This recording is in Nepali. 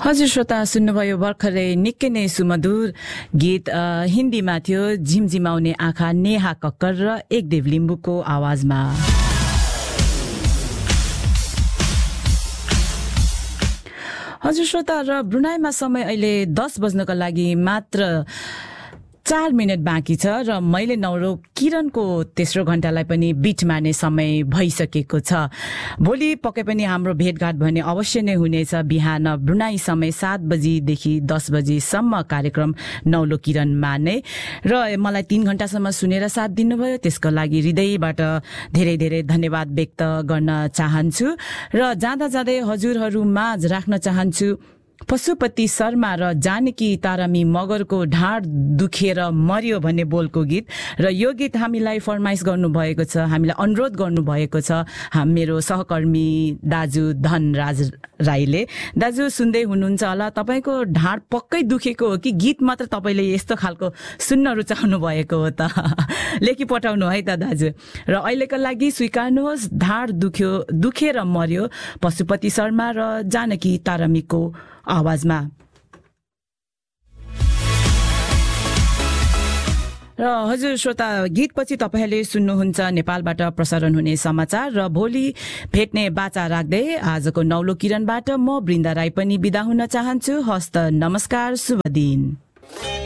हजुर श्रोता सुन्नुभयो भर्खरै निकै नै सुमधुर गीत हिन्दीमा थियो झिमझिमाउने आँखा नेहा कक्कर र एकदेव लिम्बुको आवाजमा। हजुर श्रोता र ब्रुनाईमा समय अहिले 10 बज्नको लागि मात्र 4 मिनेट बाँकी छ र मैले नौलो किरणको तेस्रो घण्टालाई पनि बिट मार्ने समय भइसकेको छ। भोलि पक्कै पनि हाम्रो भेटघाट भने अवश्य नै हुनेछ। बिहान ब्रुनाई समय 7 बजीदेखि 10 बजीसम्म कार्यक्रम नौलो किरणमा नै र मलाई 3 घण्टासम्म सुनेर साथ दिनुभयो त्यसको लागि हृदयबाट धेरै धेरै धन्यवाद व्यक्त गर्न चाहन्छु र जाँदा जाँदै हजुरहरू माझ राख्न चाहन्छु पशुपति शर्मा र जानकी तारामी मगरको ढाड दुखेर मर्यो भन्ने बोलको गीत र यो गीत हामीलाई फरमाइश गर्नु भएको छ, हामीलाई अनुरोध गर्नु भएको छ मेरो सहकर्मी दाजु धनराज राईले। दाजु सुन्दै हुनुहुन्छ होला, तपाईको ढाड पक्कै दुखेको हो कि गीत मात्र तपाईले यस्तो खालको सुन्न रुचाउनु भएको हो त? लेखी पठाउनु है त दाजु। र अहिलेको लागि स्वीकार्नुहोस् ढाड दुखेर मर्यो पशुपति शर्मा र जानकी तारामीको आवाजमा। र हजुर श्रोता गीतपछि तपाईहरूले सुन्नुहुन्छ नेपालबाट प्रसारण हुने समाचार र भोलि भेट्ने बाचा राख्दै आजको नौलो किरणबाट म बृन्दा राई पनि बिदा हुन चाहन्छु। हस्त नमस्कार, शुभ दिन।